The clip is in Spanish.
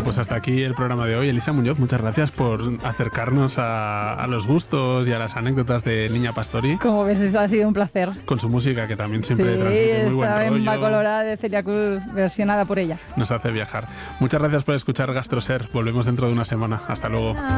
pues hasta aquí el programa de hoy. Elisa Muñoz, muchas gracias por acercarnos a los gustos y a las anécdotas de Niña Pastori. Como ves, eso ha sido un placer. Con su música, que también siempre sí, transmite muy buen rollo. Sí, esta colorada de Celia Cruz, versionada por ella. Nos hace viajar. Muchas gracias por escuchar GastroSer. Volvemos dentro de una semana. Hasta luego.